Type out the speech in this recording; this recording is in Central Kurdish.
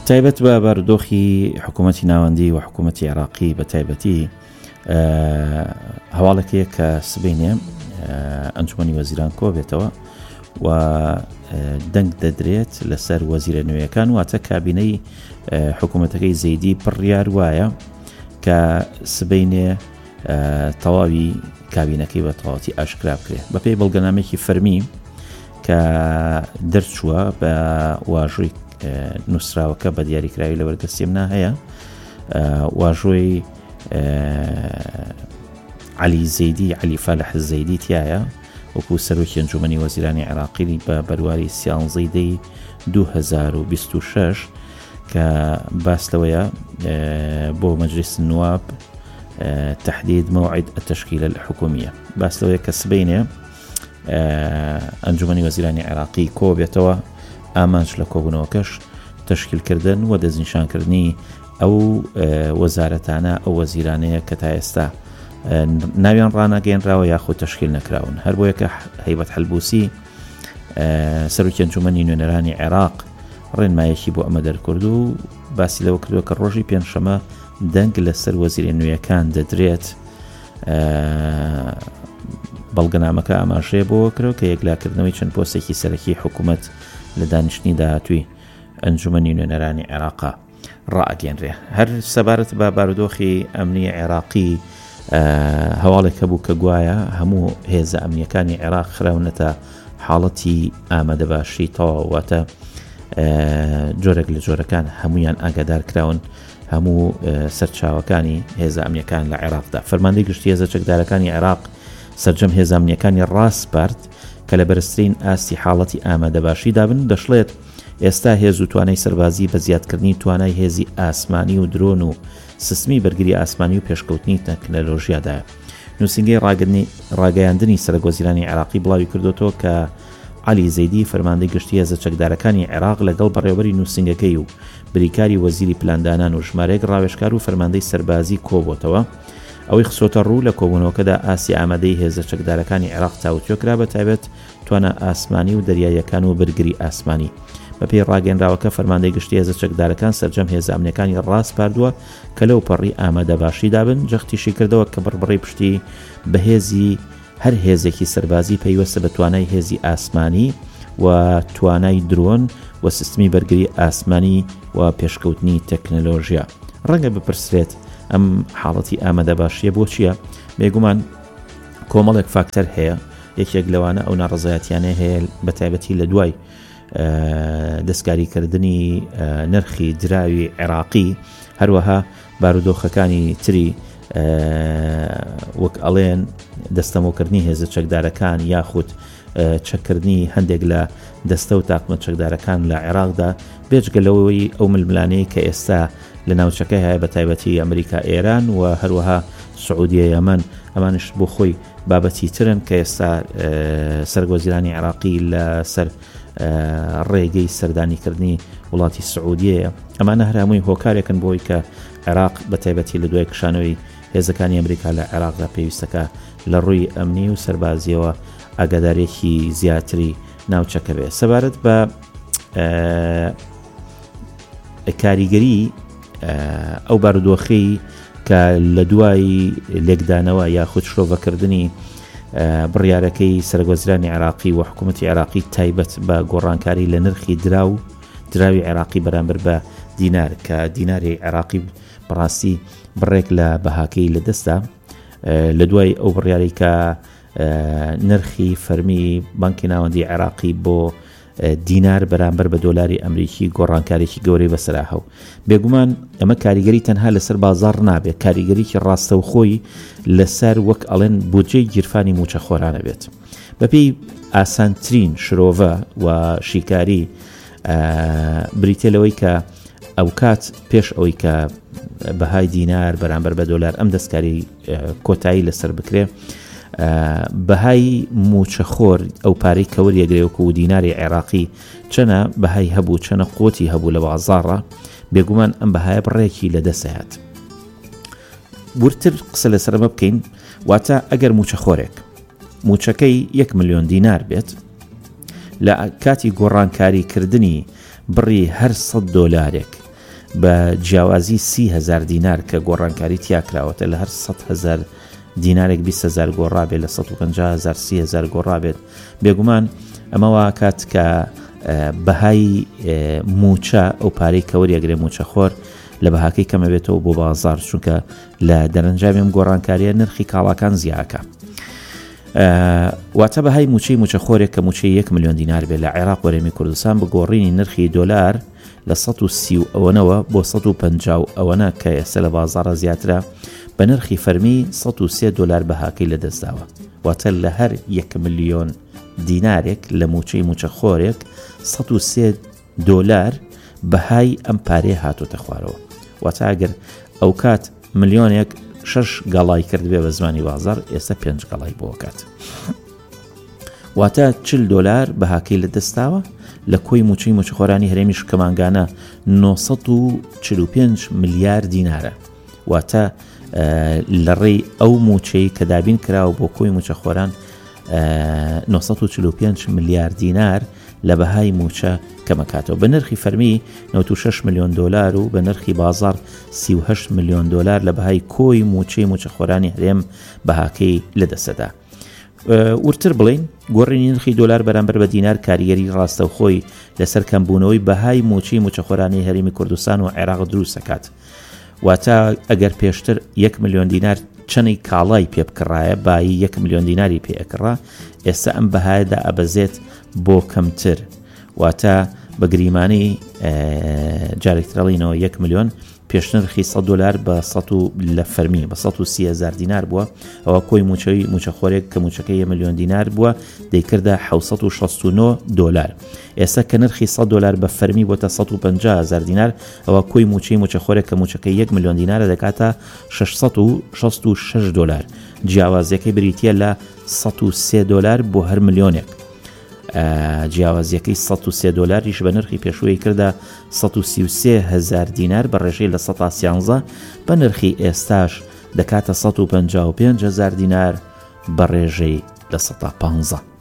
تایبەت بە بارودۆخی حکوومەتی ناوەندی و حکوومەتی عێراقی بە تایبەتی هەواڵێکەیە کە سبەینێ ئەنجومەنی وەزیران کۆ بێتەوە و دەنگ دەدرێت لەسەر وەزیرە نوێیەکان واتە کابینەی حکوومەتەکەی زەیدی بڕیار وایە کە سبەینێ تەواوی کابینەکەی بە تەواوەتی ئاشکرا بکرێت بە پێی بەڵگەنامێکی فەرمی کە دەرچووە بە واژۆی نووسراوەکە بە دیاریکراوی لە وەرگەستێمنا هەیە واژۆی علی زەیدی علی فالح زەیدی تایە وەکو سەرۆکی ئەنجومەنی وەزیرانی عێراقی بە بەرواری 13 2026 کە باس لەوەیە بۆ مەجلیس النواب تحديد موعد التشكيلة الحكومية باس لەوەیە کە سبەینێ ئەنجومەنی وەزیرانی عێراقی کۆ بێتەوە ئامانج لە کۆبوونەوەکەش تشکیلکردن و دەستنیشانکردنی ئەو وەزارەتانە ئەو وەزیرانەیە کە تا ئێستا ناویان ڕانەگەێنراوە یاخود تشکیل نەکراون هەر بۆیە کە هەیبەت حەلبوسی سەرۆکی ئەنجومەنی نوێنەرانی عێراق ڕێنمایەکی بۆ ئەمە دەرکرد و باسی لەوە کردووە کە ڕۆژی پێنجشەمە دەنگ لەسەر وەزیرە نوێیەکان دەدرێت بەڵگەنامەکە ئاماژەیە بۆ کرەوە کە یەکلاکردنەوەی چەند پۆستێکی سەرەکی حکوومەت لە دانیشتنی داهاتووی ئەنجومەنی نوێنەرانی عێراقا ڕائگەێنرێ هەر سەبارەت بە بارودۆخی ئەمنی عێراقی هەواڵێک هەبوو کە گوایە هەموو هێزە ئەمنیەکانی عێراق خراونەتە حاڵەتی ئامادەباشی تەواوەتە جۆرێک لە جۆرەکان هەمویان ئاگادار کراون هەموو سەرچاوەکانی هێزە ئەمنیەکان لە عێراقدا فەرماندەی گشتی هێزە چەکدارەکانی عێراق سەرجەم هێزە ئەمنیەکانی ڕاستپارت کە لە بەرزترین ئاستی حاڵەتی ئامادەباشی دابن دەشڵێت ئێستا هێز و توانای سەربازی بە زیادکردنی توانای هێزی ئاسمانی و درۆن و سیستمی بەرگری ئاسمانی و پێشکەوتنی تەکنەلۆژیادایە نووسینگەی ڕاگەیاندنی سەرۆکوەزیرانی عێراقی بڵاوی کردوتەوە کە علی زەیدی فەرماندەی گشتی هێزە چەکدارەکانی عێراق لەگەڵ بەڕێوەبەری نووسینگەکەی و بریکاری وەزیری پلاندانان و ژمارەیەک ڕاوێژکار و فەرماندەی سەربازی کۆبۆتەوە ئەوەی خسۆتە ڕوو لە کۆبوونەوەکەدا ئاسی ئامادەی هێزە چەکدارەکانی عێراق چاوتێکرا بە تایبەت توانە ئاسمانی و دەریایەکان و بەرگری ئاسمانی بە پێی ڕاگەنراوەکە فەرماندەی گشتی هێزە چەکدارەکان سەرجەم هێزە ئەمنیەکانی ڕاست پاردووە کە لەو پەڕی ئامادەباشی دابن جەختیشی کردەوە کە بڕبڕی پشتی بە هێزی هەر هێزێکی سەربازی پەیوەستە بە توانای هێزی ئاسمانی و توانای درۆن و سیستمی بەرگری ئاسمانی و پێشکەوتنی تەکنەلۆژیا ڕەنگە بپرسرێت ئەم حاڵەتی ئامادەباشیە بۆ چییە بێگومان کۆمەڵێک فاکتەر هەیە یەکێک لەوانە ئەو ناڕزایەتیانە هەیە بە تایبەتی لە دوای دەستکاریکردنی نرخی دراوی عێراقی هەروەها بارودۆخەکانی تری وەک ئەڵێن دەستەمۆکردنی هێزە چەکدارەکان یاخود چەکردنی هەندێک لە دەستە و تاقمە چەکدارەکان لە عێراقدا بێجگەلەوەی ئەو ململانەی کە ئێستا لە ناوچەکە هەیە بە تایبەتی ئەمریکا ئێران و هەروەها سعودیە یەمەن ئەمانش بۆ خۆی بابەتی ترن کە ئێستا سەرۆکوەزیرانی عێراقی لە سەر ڕێگەی سەردانیکردنی وڵاتی سعودیەیە ئەمانە هەرامووی هۆکارێکن بۆی کە عێراق بە تایبەتی لە دوای کشانەوەی هێزەکانی ئەمریکا لە عێراقدا پێویستەکە لە ڕووی ئەمنی و سەربازیەوە ئاگادارێکی زیاتری ناوچەکە بێت سەبارەت بە کاریگەری ئەو بارودۆخی کە لە دوای لێکدانەوە یاخود شرۆڤەکردنی بڕیارەکەی سەرۆکوەزیرانی عێراقی و حکوومەتی عێراقی تایبەت بە گۆڕانکاری لە نرخی دراوی عێراقی بەرامبەر بە دینار کە دیناری عێراقی بەڕاستی بڕێک لە بەهاکەی لە دەستا لە دوای ئەو بڕیارەی کە نرخی فەرمی بانکی ناوەندی عێراقی بۆ دینار بەرامبەر بە دۆلاری ئەمریکی گۆڕانکارێکی گەورەی بەسەراهەو بێگومان ئەمە کاریگەری تەنها لەسەر بازار نابێت کاریگەریکی ڕاستەوخۆی لەسەر وەک ئەڵێن بودجەی گیرفانی موچەخۆرانە بێت بەپێی ئاسانترین شرۆڤە و شیکاری بریتێلەوەی کە ئەو کات پێش ئەوەی کە بەهای دینار بەرامبەر بە دۆلار ئەم دەستکاری کۆتایی لەسەر بکرێ بەهای موچەخۆر ئەو پارەی کە وەریەگرێوەکو و دیناری عێراقی چەنە بەهای هەبوو چەنە قوتی هەبوو لە بازاڕە بێگومان ئەم بەهایە بڕێکی لەدەسەهات ورتر قسە لەسەرمە بکەین واتە ئەگەر موچەکەی 1 ملیۆن دینار بێت لە کاتی گۆڕانکاریکردنی بڕی هەر 100 دۆلارێک بە جیاوازی 30,000 دینار کە گۆڕانکاری تیا کراوەتە لە هەر 100,000 دینارێک 20,000 گۆڕابێت لە 150,000 30,000 گۆڕابێت بێگومان ئەمەوە کات کە بەهای موچە ئەو پارەی کە وەریەگرێ موچەخۆر لە بەهاکەی کەمە بێتەوە بۆ بازار چونکە لە دەرەنجامێم گۆڕانکاریە نرخی کاڵاکان زیاکە واتە بەهای موچەی موچەخۆرێک کە موچەی 1 ملیۆن دینار بێت لە عێراق وەرێمی کوردستان بگۆڕینی نرخی دۆلار لە 130 ئەوەنەوە بۆ 150 ئەوەنە کە ئێستا لە بازارە زیاترە بە نرخی فەرمی 103 دۆلار بەهاکەی لە دەستداوە واتە لە هەر 1 ملیۆن دینارێک لە موچەی موچەخۆرێک 103 دۆلار بەهای ئەم پارەیە هاتوتە خوارەوە واتە ئەگەر ئەو کات ملیۆنێک 6 گەڵای کرد بێ بە زمانی بازار ئێستا 5 گەڵای بۆ کات واتە 40 دۆلار بەهاکەی لە دەستاوە لە کۆی موچەی موچەخۆرانی هەرێمی شکەمانگانە 945 ملیار دینارە واتە لە ڕێی ئەو موچەی کە دابین کراوە بۆ کۆی موچەخۆران 945 ملیار دینار لە بەهای موچە کەمەکاتەوە بە نرخی فەرمی 96 ملیۆن دۆلار و بە نرخی بازار 38 ملیۆن دۆلار لە بەهای کۆی موچەی موچەخۆرانی هەرێم بەهاکەی لە دەستەدا ورتر بڵین گۆڕینی نرخی دۆلار بەرامبەر بە دینار کاریگەری ڕاستەوخۆی لەسەر کەمبوونەوەی بەهای موچەی موچەخۆرانی هەرێمی کوردستان و عێراق دروست دەکات واتە ئەگەر پێشتر 1 ملیۆن دینار چەنی کاڵای پێ بکڕایە بای 1 ملیۆن دیناری پێ ئەکڕا ئێستا ئەم بەهایەدا ئەبەزێت بۆ کەمتر واتە بە گریمانی جارێکترەڵینەوە 1 ملیۆن پێشنرخی 100 دۆلار بە 100 لە فەرمی بە 130,000 دینار بووە ئەوە کۆی موچەی موچەخۆرێک کە موچەکەی 1 ملیۆن دینار بووە دەیکردە 769 دۆلار ئێستا کە نرخی 100 دۆلار بە فەرمی بۆتە 150,000 دینار ئەوە کۆی موچەی موچەخۆرێک کە موچەکەی 1 ملیۆن دینارە دەکاتە 666 دۆلار جیاوازیەکەی بریتیە لە 103 دۆلار بۆ هەر ملیۆنێک جیاوازیەکەی 103 دۆلاریش بە نرخی پێشوەی کردە 133,000 دینار بە ڕێژەی لە 113 بە نرخی ئێستاش دەکاتە 155,000 دینار بە ڕێژەی لە 115